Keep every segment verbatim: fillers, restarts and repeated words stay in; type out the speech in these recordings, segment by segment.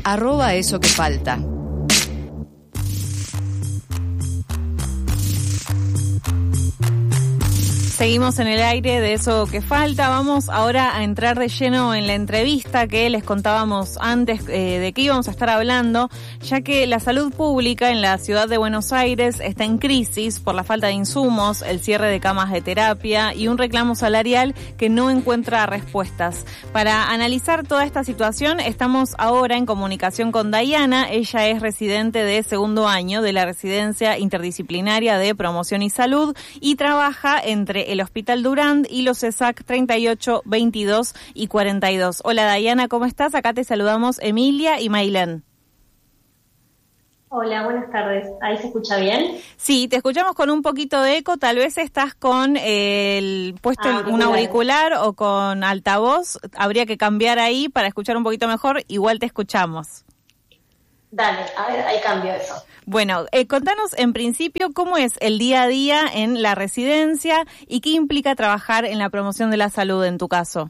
arroba eso que falta. Seguimos en el aire de eso que falta. Vamos ahora a entrar de lleno en la entrevista que les contábamos antes eh, de que íbamos a estar hablando, ya que la salud pública en la ciudad de Buenos Aires está en crisis por la falta de insumos, el cierre de camas de terapia y un reclamo salarial que no encuentra respuestas. Para analizar toda esta situación estamos ahora en comunicación con Dayana. Ella es residente de segundo año de la Residencia Interdisciplinaria de Promoción y Salud y trabaja entre el Hospital Durand y los ESAC treinta y ocho, veintidós y cuarenta y dos. Hola Dayana, ¿cómo estás? Acá te saludamos Emilia y Mailén. Hola, buenas tardes. ¿Ahí se escucha bien? Sí, te escuchamos con un poquito de eco. Tal vez estás con el puesto ah, un auricular o con altavoz. Habría que cambiar ahí para escuchar un poquito mejor. Igual te escuchamos. Dale, a ver, ahí cambio eso. Bueno, eh, contanos en principio cómo es el día a día en la residencia y qué implica trabajar en la promoción de la salud en tu caso.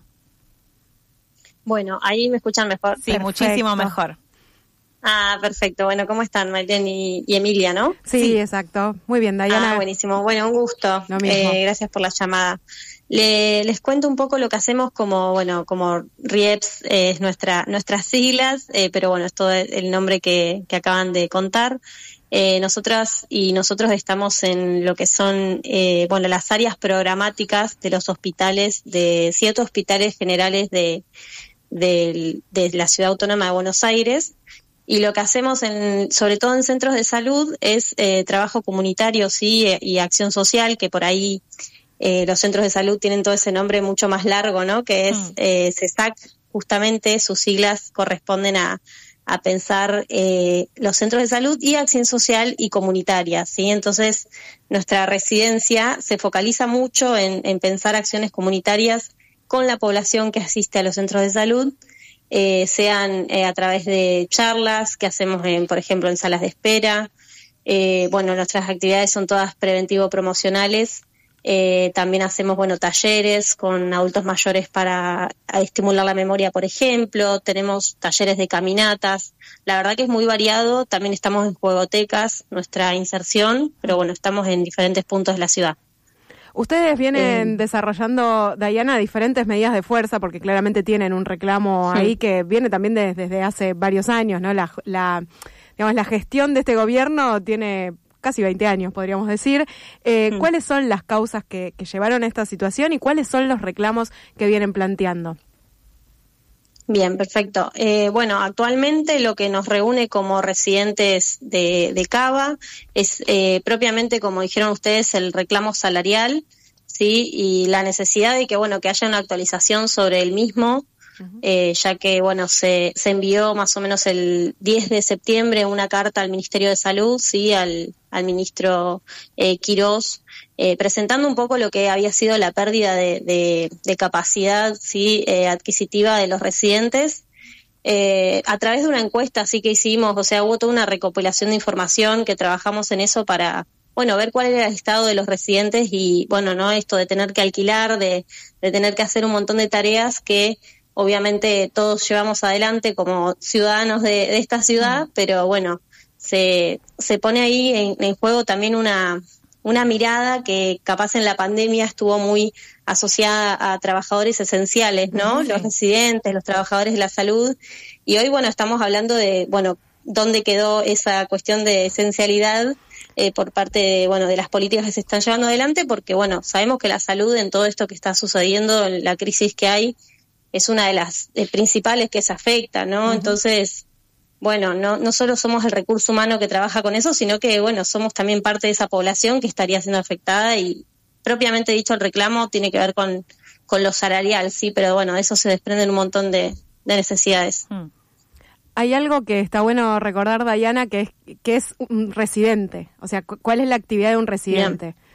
Bueno, ahí me escuchan mejor. Sí, perfecto. Muchísimo mejor. Ah, perfecto. Bueno, ¿cómo están, Mailén y, y Emilia, no? Sí, sí, exacto. Muy bien, Dayana. Ah, buenísimo. Bueno, un gusto. Lo mismo. Eh, gracias por la llamada. Le, les cuento un poco lo que hacemos como, bueno, como R I E P S, eh, es nuestra, nuestras siglas, eh, pero bueno, es todo el nombre que, que acaban de contar. Eh, nosotras y nosotros estamos en lo que son, eh, bueno, las áreas programáticas de los hospitales, de siete hospitales generales de, de, de la Ciudad Autónoma de Buenos Aires. Y lo que hacemos, en, sobre todo en centros de salud, es eh, trabajo comunitario, sí, y acción social, que por ahí eh, los centros de salud tienen todo ese nombre mucho más largo, ¿no? Que es eh, CESAC, justamente sus siglas corresponden a, a pensar eh, los centros de salud y acción social y comunitaria, ¿sí? Entonces, nuestra residencia se focaliza mucho en, en pensar acciones comunitarias con la población que asiste a los centros de salud. Eh, sean eh, a través de charlas que hacemos, en, por ejemplo, en salas de espera. Eh, bueno, nuestras actividades son todas preventivo-promocionales. Eh, también hacemos, bueno, talleres con adultos mayores para estimular la memoria, por ejemplo. Tenemos talleres de caminatas. La verdad que es muy variado. También estamos en juegotecas, nuestra inserción, pero bueno, estamos en diferentes puntos de la ciudad. Ustedes vienen eh, desarrollando, Dayana, diferentes medidas de fuerza, porque claramente tienen un reclamo sí. ahí que viene también de, desde hace varios años, ¿no? La, la, digamos, la gestión de este gobierno tiene casi veinte años, podríamos decir. Eh, sí. ¿Cuáles son las causas que, que llevaron a esta situación y cuáles son los reclamos que vienen planteando? Bien, perfecto. Eh, bueno, actualmente lo que nos reúne como residentes de, de Cava es eh, propiamente, como dijeron ustedes, el reclamo salarial, sí, y la necesidad de que, bueno, que haya una actualización sobre el mismo, uh-huh. eh, ya que, bueno, se, se envió más o menos el diez de septiembre una carta al Ministerio de Salud, sí, al, al ministro eh, Quirós, Eh, presentando un poco lo que había sido la pérdida de, de, de capacidad sí eh, adquisitiva de los residentes eh, a través de una encuesta así que hicimos, o sea, hubo toda una recopilación de información que trabajamos en eso para, bueno, ver cuál era el estado de los residentes y, bueno, no esto de tener que alquilar, de, de tener que hacer un montón de tareas que obviamente todos llevamos adelante como ciudadanos de, de esta ciudad, mm. pero bueno, se, se pone ahí en, en juego también una... una mirada que capaz en la pandemia estuvo muy asociada a trabajadores esenciales, ¿no? Sí. Los residentes, los trabajadores de la salud. Y hoy, bueno, estamos hablando de, bueno, dónde quedó esa cuestión de esencialidad eh, por parte de, bueno, de las políticas que se están llevando adelante, porque, bueno, sabemos que la salud en todo esto que está sucediendo, en la crisis que hay, es una de las eh, principales que se afecta, ¿no? Uh-huh. Entonces... Bueno, no, no solo somos el recurso humano que trabaja con eso, sino que, bueno, somos también parte de esa población que estaría siendo afectada y propiamente dicho el reclamo tiene que ver con, con lo salarial, sí, pero bueno, de eso se desprenden un montón de, de necesidades. Hmm. Hay algo que está bueno recordar, Dayana, que es, que es un residente, o sea, ¿cuál es la actividad de un residente? Bien.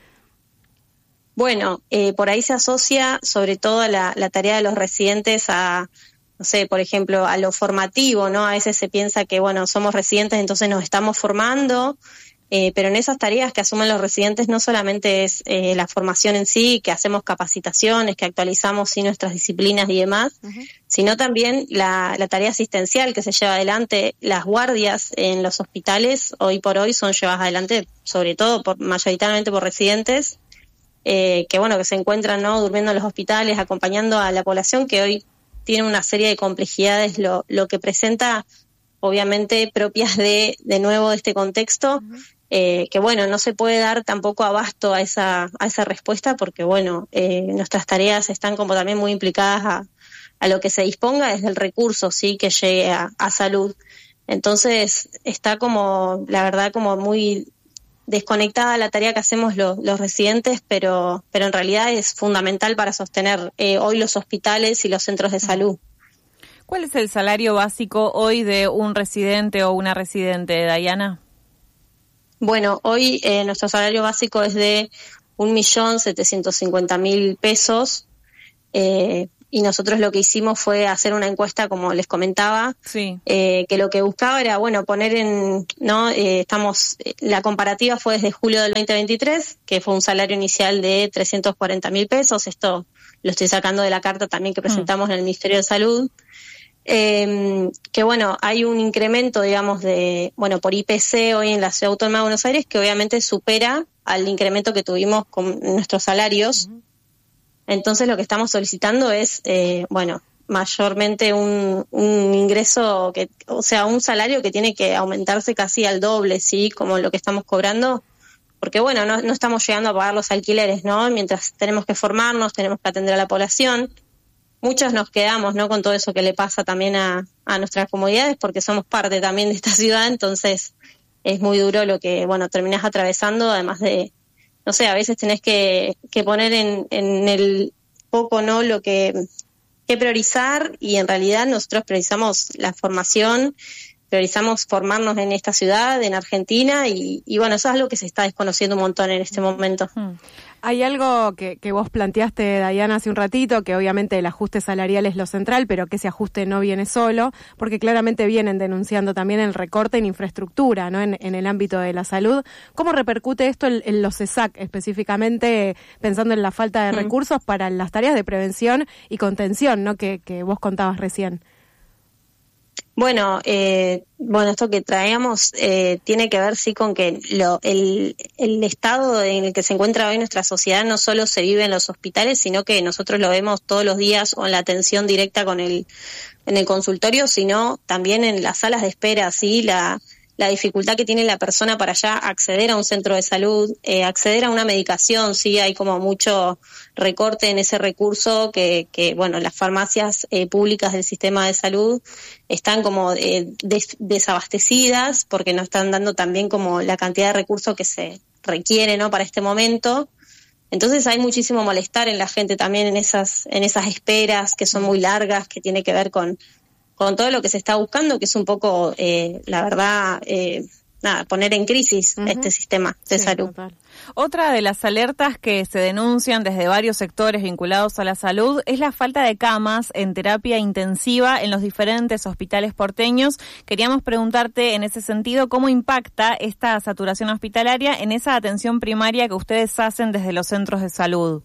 Bueno, eh, por ahí se asocia sobre todo la, la tarea de los residentes a... no sé, por ejemplo, a lo formativo, ¿no? A veces se piensa que, bueno, somos residentes, entonces nos estamos formando, Eh, pero en esas tareas que asumen los residentes no solamente es eh, la formación en sí, que hacemos capacitaciones, que actualizamos sí nuestras disciplinas y demás, uh-huh. sino también la, la tarea asistencial que se lleva adelante. Las guardias en los hospitales hoy por hoy son llevadas adelante sobre todo por mayoritariamente por residentes eh, que bueno que se encuentran no durmiendo en los hospitales, acompañando a la población que hoy tiene una serie de complejidades, lo, lo que presenta obviamente propias de de nuevo de este contexto. Uh-huh. Eh, que bueno, no se puede dar tampoco abasto a esa a esa respuesta porque bueno, eh, nuestras tareas están como también muy implicadas a, a lo que se disponga desde el recurso, sí, que llegue a, a salud. Entonces está como, la verdad, como muy desconectada la tarea que hacemos lo, los residentes, pero pero en realidad es fundamental para sostener eh, hoy los hospitales y los centros de salud. ¿Cuál es el salario básico hoy de un residente o una residente, Dayana? Bueno, hoy eh, nuestro salario básico es de un millón setecientos cincuenta mil pesos eh, y nosotros lo que hicimos fue hacer una encuesta, como les comentaba, sí. eh, que lo que buscaba era, bueno, poner en, no, eh, estamos, la comparativa fue desde julio del veinte veintitrés, que fue un salario inicial de trescientos cuarenta mil pesos, esto lo estoy sacando de la carta también que presentamos mm. en el Ministerio de Salud. Eh, que bueno, hay un incremento, digamos, de, bueno, por I P C hoy en la Ciudad Autónoma de Buenos Aires que obviamente supera al incremento que tuvimos con nuestros salarios. Uh-huh. Entonces lo que estamos solicitando es, eh, bueno, mayormente un, un ingreso, que, o sea, un salario que tiene que aumentarse casi al doble, ¿sí? Como lo que estamos cobrando, porque bueno, no, no estamos llegando a pagar los alquileres, ¿no? Mientras tenemos que formarnos, tenemos que atender a la población. Muchos nos quedamos, ¿no? Con todo eso que le pasa también a, a nuestras comunidades, porque somos parte también de esta ciudad, entonces es muy duro lo que, bueno, terminás atravesando, además de, no sé, a veces tenés que, que poner en, en el foco, ¿no? Lo que, que priorizar, y en realidad nosotros priorizamos la formación, priorizamos formarnos en esta ciudad, en Argentina, y, y bueno, eso es algo que se está desconociendo un montón en este momento. Hmm. Hay algo que, que vos planteaste, Dayana, hace un ratito, que obviamente el ajuste salarial es lo central, pero que ese ajuste no viene solo, porque claramente vienen denunciando también el recorte en infraestructura, ¿no? En, en el ámbito de la salud. ¿Cómo repercute esto en, en los CESAC, específicamente pensando en la falta de mm. recursos para las tareas de prevención y contención, ¿no? Que, que vos contabas recién? Bueno, eh, bueno, esto que traíamos eh, tiene que ver sí con que lo, el, el estado en el que se encuentra hoy nuestra sociedad no solo se vive en los hospitales, sino que nosotros lo vemos todos los días o en la atención directa con el en el consultorio, sino también en las salas de espera, sí, la la dificultad que tiene la persona para ya acceder a un centro de salud, eh, acceder a una medicación, sí, hay como mucho recorte en ese recurso que, que bueno, las farmacias eh, públicas del sistema de salud están como eh, des, desabastecidas porque no están dando también como la cantidad de recursos que se requiere, ¿no? Para este momento. Entonces hay muchísimo malestar en la gente también en esas, en esas esperas que son muy largas, que tiene que ver con con todo lo que se está buscando, que es un poco, eh, la verdad, eh, nada, poner en crisis uh-huh. este sistema de sí, salud. Total. Otra de las alertas que se denuncian desde varios sectores vinculados a la salud es la falta de camas en terapia intensiva en los diferentes hospitales porteños. Queríamos preguntarte en ese sentido cómo impacta esta saturación hospitalaria en esa atención primaria que ustedes hacen desde los centros de salud.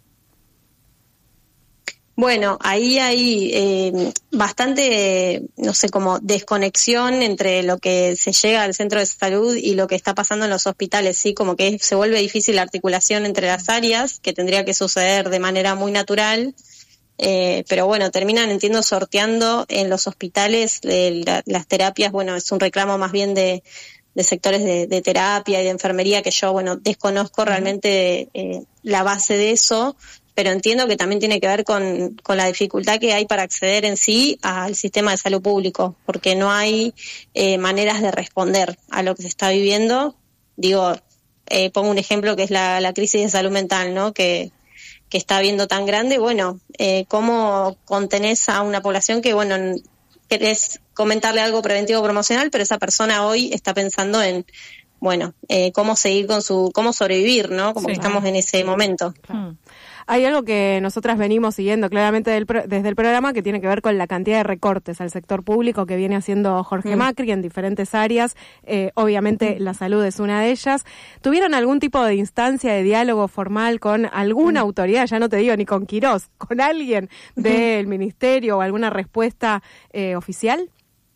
Bueno, ahí hay eh, bastante, no sé, como desconexión entre lo que se llega al centro de salud y lo que está pasando en los hospitales, sí, como que se vuelve difícil la articulación entre las áreas, que tendría que suceder de manera muy natural, eh, pero bueno, terminan, entiendo, sorteando en los hospitales eh, la, las terapias. Bueno, es un reclamo más bien de, de sectores de, de terapia y de enfermería que yo, bueno, desconozco realmente eh, la base de eso, pero entiendo que también tiene que ver con, con la dificultad que hay para acceder en sí al sistema de salud público, porque no hay eh, maneras de responder a lo que se está viviendo. Digo, eh, pongo un ejemplo que es la, la crisis de salud mental, ¿no? Que, que está habiendo tan grande. Bueno, eh, ¿cómo contenés a una población que, bueno, querés comentarle algo preventivo promocional, pero esa persona hoy está pensando en, bueno, eh, cómo seguir con su, cómo sobrevivir, ¿no? Como sí, que estamos en ese momento. Claro. Hay algo que nosotras venimos siguiendo claramente del pro- desde el programa que tiene que ver con la cantidad de recortes al sector público que viene haciendo Jorge mm. Macri en diferentes áreas. Eh, obviamente la salud es una de ellas. ¿Tuvieron algún tipo de instancia de diálogo formal con alguna mm. autoridad? Ya no te digo ni con Quirós, con alguien del ministerio o alguna respuesta eh, oficial.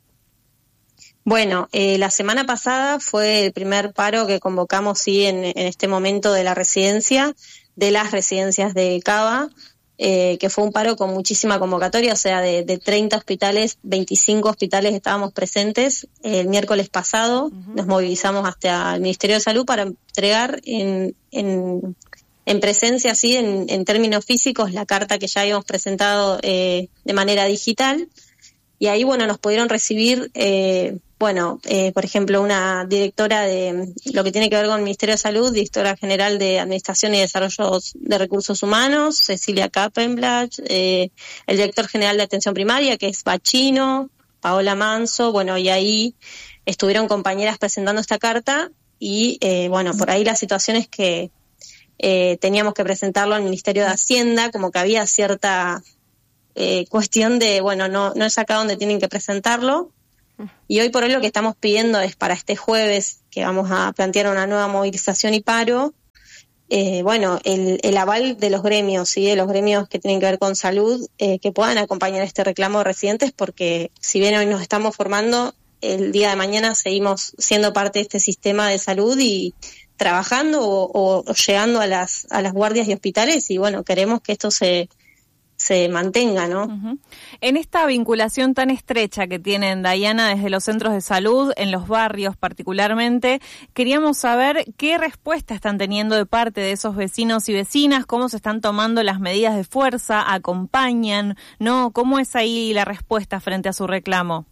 Bueno, eh, la semana pasada fue el primer paro que convocamos, sí, en, en este momento de la residencia, de las residencias de Cava, eh, que fue un paro con muchísima convocatoria, o sea, de, de treinta hospitales, veinticinco hospitales estábamos presentes. El miércoles pasado uh-huh. nos movilizamos hasta el Ministerio de Salud para entregar en, en, en presencia, sí, en, en términos físicos, la carta que ya habíamos presentado eh, de manera digital. Y ahí, bueno, nos pudieron recibir, eh, bueno, eh, por ejemplo, una directora de lo que tiene que ver con el Ministerio de Salud, directora general de Administración y Desarrollo de Recursos Humanos, Cecilia Kappenblatt, eh, el director general de Atención Primaria, que es Bachino, Paola Manso, bueno, y ahí estuvieron compañeras presentando esta carta y, eh, bueno, por ahí la situación es que eh, teníamos que presentarlo al Ministerio de Hacienda, como que había cierta... Eh, cuestión de, bueno, no, no es acá donde tienen que presentarlo. Y hoy por hoy lo que estamos pidiendo es para este jueves, que vamos a plantear una nueva movilización y paro, eh, bueno, el, el aval de los gremios, ¿sí? De los gremios que tienen que ver con salud, eh, que puedan acompañar este reclamo de residentes, porque si bien hoy nos estamos formando, el día de mañana seguimos siendo parte de este sistema de salud y trabajando o, o, o llegando a las, a las guardias y hospitales, y bueno, queremos que esto se... se mantenga, ¿no? Uh-huh. En esta vinculación tan estrecha que tienen, Dayana, desde los centros de salud, en los barrios particularmente, queríamos saber qué respuesta están teniendo de parte de esos vecinos y vecinas, cómo se están tomando las medidas de fuerza, acompañan, ¿no? ¿Cómo es ahí la respuesta frente a su reclamo?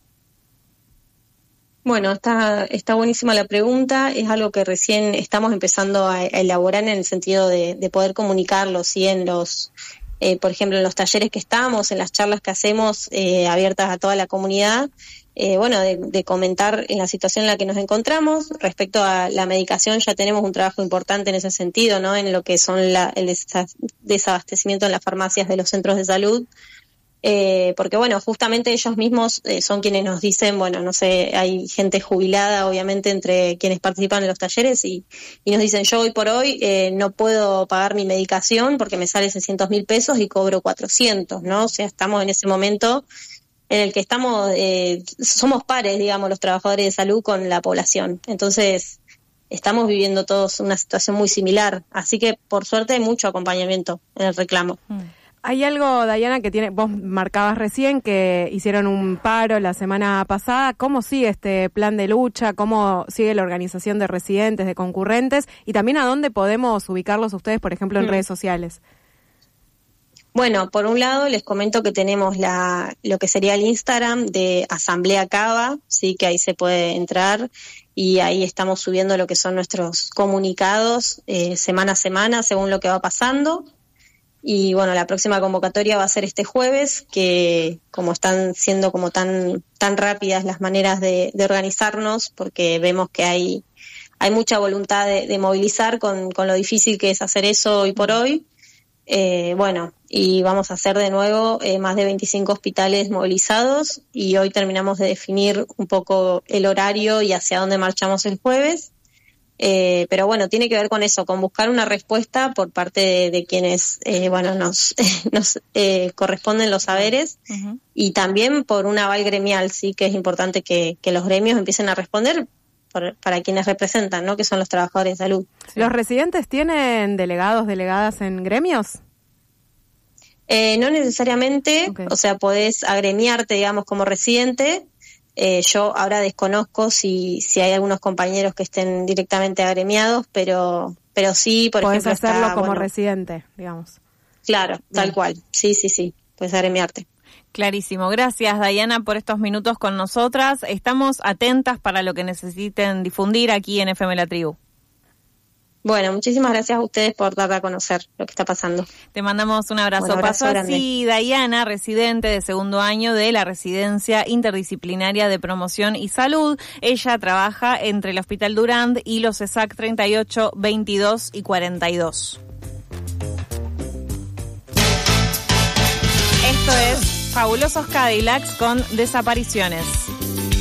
Bueno, está, está buenísima la pregunta, es algo que recién estamos empezando a, a elaborar en el sentido de, de poder comunicarlo, ¿sí? En los... Eh, por ejemplo, en los talleres que estamos, en las charlas que hacemos eh, abiertas a toda la comunidad, eh, bueno, de, de comentar en la situación en la que nos encontramos. Respecto a la medicación, ya tenemos un trabajo importante en ese sentido, ¿no? En lo que son la, el desabastecimiento en las farmacias de los centros de salud. Eh, porque bueno, justamente ellos mismos eh, son quienes nos dicen, bueno, no sé, hay gente jubilada obviamente entre quienes participan en los talleres y, y nos dicen, yo hoy por hoy eh, no puedo pagar mi medicación porque me sale seiscientos mil pesos y cobro cuatrocientos, ¿no? O sea, estamos en ese momento en el que estamos, eh, somos pares, digamos, los trabajadores de salud con la población. Entonces, estamos viviendo todos una situación muy similar, así que por suerte hay mucho acompañamiento en el reclamo. Mm. Hay algo, Dayana, que tiene, vos marcabas recién que hicieron un paro la semana pasada. ¿Cómo sigue este plan de lucha? ¿Cómo sigue la organización de residentes, de concurrentes? Y también a dónde podemos ubicarlos ustedes, por ejemplo, en mm. redes sociales. Bueno, por un lado les comento que tenemos la lo que sería el Instagram de Asamblea Cava, sí, que ahí se puede entrar y ahí estamos subiendo lo que son nuestros comunicados eh, semana a semana según lo que va pasando. Y bueno, la próxima convocatoria va a ser este jueves, que como están siendo como tan tan rápidas las maneras de, de organizarnos, porque vemos que hay hay mucha voluntad de, de movilizar con, con lo difícil que es hacer eso hoy por hoy. Eh, bueno, y vamos a hacer de nuevo eh, más de veinticinco hospitales movilizados y hoy terminamos de definir un poco el horario y hacia dónde marchamos el jueves. Eh, pero bueno, tiene que ver con eso, con buscar una respuesta por parte de, de quienes, eh, bueno, nos, nos eh, corresponden los saberes uh-huh. y también por un aval gremial, sí, que es importante que, que los gremios empiecen a responder por, para quienes representan, ¿no? Que son los trabajadores de salud. Sí. ¿Los residentes tienen delegados, delegadas en gremios? Eh, no necesariamente, okay. O sea, podés agremiarte, digamos, como residente. Eh, yo ahora desconozco si si hay algunos compañeros que estén directamente agremiados, pero pero sí, por podés ejemplo, hacerlo está, como bueno, residente, digamos. Claro, Bien. Tal cual. Sí, sí, sí, puedes agremiarte. Clarísimo. Gracias, Dayana, por estos minutos con nosotras. Estamos atentas para lo que necesiten difundir aquí en F M La Tribu. Bueno, muchísimas gracias a ustedes por dar a conocer lo que está pasando. Te mandamos un abrazo. Bueno, abrazo Pasó grande. Así Dayana, residente de segundo año de la Residencia Interdisciplinaria de Promoción y Salud. Ella trabaja entre el Hospital Durand y los E S A C treinta y ocho, veintidós y cuarenta y dos. Esto es Fabulosos Cadillacs con Desapariciones.